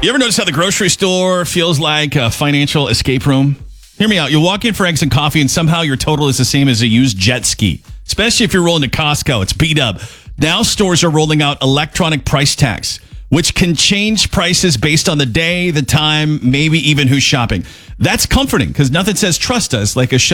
You ever notice how the grocery store feels like a financial escape room? Hear me out. You walk in for eggs and coffee, and somehow your total is the same as a used jet ski. Especially if you're rolling to Costco. It's beat up. Now stores are rolling out electronic price tags, which can change prices based on the day, the time, maybe even who's shopping. That's comforting because nothing says trust us like a